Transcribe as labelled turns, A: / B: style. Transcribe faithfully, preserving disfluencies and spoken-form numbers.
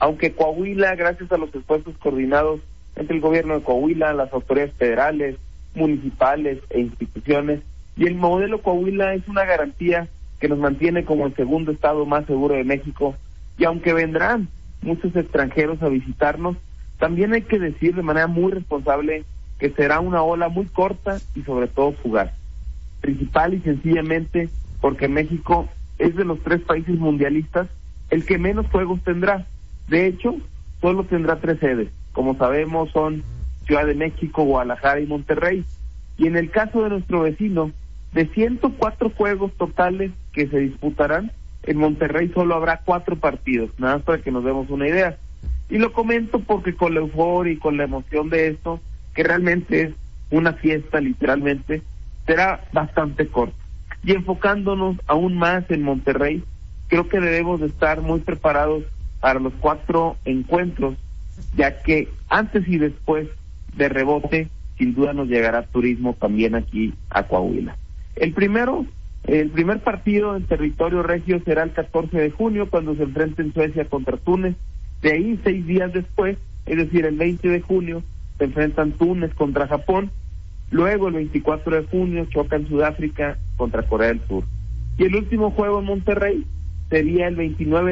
A: aunque Coahuila, gracias a los esfuerzos coordinados entre el gobierno de Coahuila, las autoridades federales, municipales e instituciones, y el modelo Coahuila es una garantía que nos mantiene como el segundo estado más seguro de México, y aunque vendrán muchos extranjeros a visitarnos, también hay que decir de manera muy responsable que será una ola muy corta y sobre todo fugaz, principal y sencillamente porque México es de los tres países mundialistas el que menos juegos tendrá. De hecho, solo tendrá tres sedes, como sabemos son Ciudad de México, Guadalajara y Monterrey, y en el caso de nuestro vecino, de ciento cuatro juegos totales que se disputarán, en Monterrey solo habrá cuatro partidos, nada más para que nos demos una idea. Y lo comento porque con la euforia y con la emoción de esto, que realmente es una fiesta literalmente, será bastante corto. Y enfocándonos aún más en Monterrey, creo que debemos de estar muy preparados para los cuatro encuentros, ya que antes y después de rebote, sin duda nos llegará turismo también aquí a Coahuila. El primero, el primer partido en territorio regio será el catorce de junio, cuando se enfrenten Suecia contra Túnez. De ahí, seis días después, es decir, el veinte de junio, se enfrentan Túnez contra Japón. Luego, el veinticuatro de junio, chocan Sudáfrica contra Corea del Sur. Y el último juego en Monterrey sería el veintinueve